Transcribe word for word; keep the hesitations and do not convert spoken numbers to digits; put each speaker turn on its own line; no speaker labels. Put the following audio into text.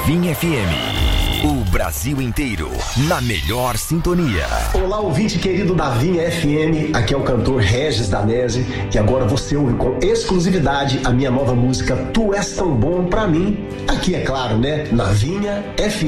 Vinha F M. O Brasil inteiro na melhor sintonia.
Olá, ouvinte querido da Vinha F M. Aqui é o cantor Regis Danese. E agora você ouve com exclusividade a minha nova música Tu És Tão Bom Pra Mim. Aqui, é claro, né? Na Vinha F M.